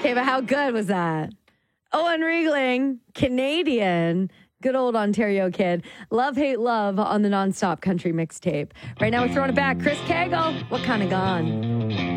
Okay, but how good was that? Owen Riegling, Canadian. Good old Ontario kid. Love, Hate, Love on the Nonstop Country Mixtape. Right now we're throwing it back. Chris Cagle, What Kind of Gone?